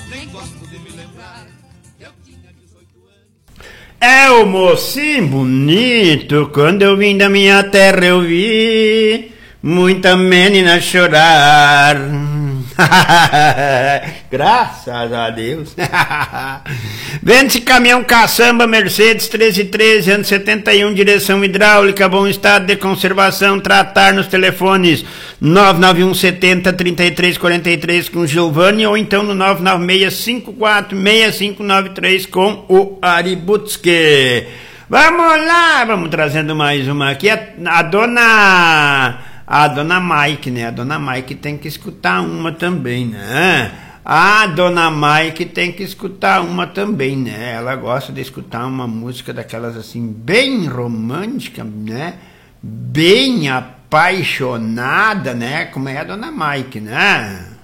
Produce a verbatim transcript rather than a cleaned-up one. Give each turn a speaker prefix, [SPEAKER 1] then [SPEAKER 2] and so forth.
[SPEAKER 1] nem gosto de me lembrar. Eu tinha dezoito anos.
[SPEAKER 2] É o mocinho bonito, quando eu vim da minha terra eu vi muita menina chorar. Graças a Deus. Vende esse caminhão caçamba Mercedes treze treze, ano setenta e um, direção hidráulica, bom estado de conservação. Tratar nos telefones nove nove um setenta, trinta e três quarenta e três com Giovanni, ou então no nove nove seis cinco quatro seis cinco nove três com o Ari Butske. Vamos lá, vamos trazendo mais uma aqui. A, a dona... A dona Mike, né? A dona Mike tem que escutar uma também, né? A dona Mike tem que escutar uma também, né? Ela gosta de escutar uma música daquelas assim, bem romântica, né? Bem apaixonada, né? Como é a dona Mike, né?